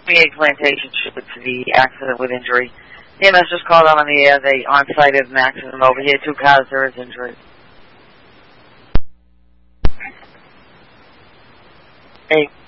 28 Plantation Street for the accident with injury. EMS just called on the air. They on-site an accident over here. 2 cars, there is injury. Hey.